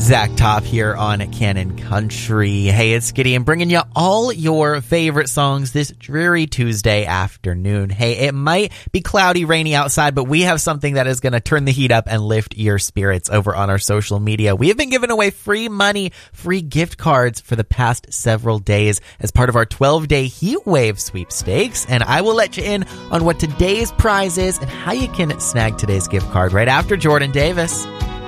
Zach Top here on Canon Country. Hey, it's Gideon bringing you all your favorite songs this dreary Tuesday afternoon. Hey, it might be cloudy, rainy outside, but we have something that is going to turn the heat up and lift your spirits over on our social media. We have been giving away free money, free gift cards for the past several days as part of our 12-day heat wave sweepstakes, and I will let you in on what today's prize is and how you can snag today's gift card right after Jordan Davis.